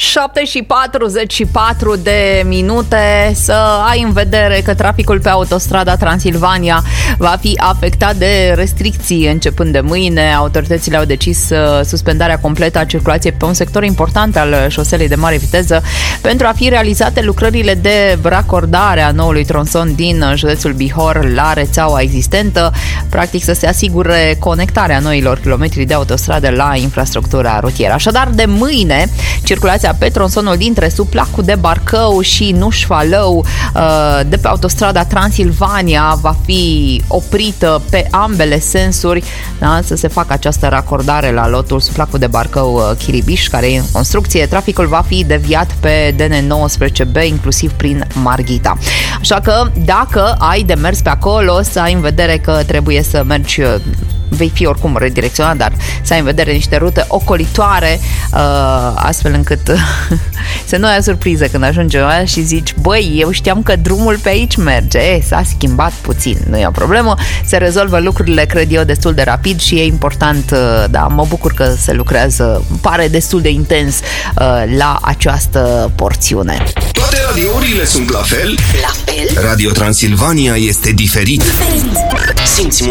7:44 de minute. Să ai în vedere că traficul pe autostrada Transilvania va fi afectat de restricții începând de mâine. Autoritățile au decis suspendarea completă a circulației pe un sector important al șoselei de mare viteză pentru a fi realizate lucrările de racordare a noului tronson din județul Bihor la rețeaua existentă, practic să se asigure conectarea noilor kilometri de autostradă la infrastructura rutieră. Așadar, de mâine, circulația pe tronsonul dintre Suplacu de Barcău și Nușfalău de pe autostrada Transilvania va fi oprită pe ambele sensuri, da, să se facă această racordare la lotul Suplacu de Barcău Chiribiș, care e în construcție. Traficul va fi deviat pe DN19B, inclusiv prin Marghita. Așa că dacă ai de mers pe acolo, să ai în vedere că trebuie să mergi, vei fi oricum redirecționat, dar să ai în vedere niște rute ocolitoare, astfel încât să nu ai surpriză când ajungi și zici: băi, eu știam că drumul pe aici merge, s-a schimbat puțin, nu e o problemă, se rezolvă lucrurile, cred eu, destul de rapid și e important, da, mă bucur că se lucrează, pare destul de intens la această porțiune. Toate radiourile sunt la fel? La fel? Radio Transilvania este diferit. Simți